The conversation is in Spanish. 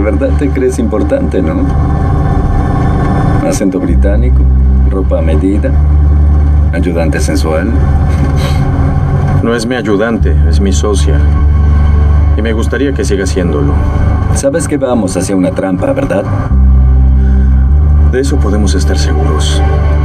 verdad te crees importante, ¿no? Acento británico, ropa a medida, ayudante sensual. No es mi ayudante, es mi socia. Y me gustaría que siga siéndolo. Sabes que vamos hacia una trampa, ¿verdad? De eso podemos estar seguros.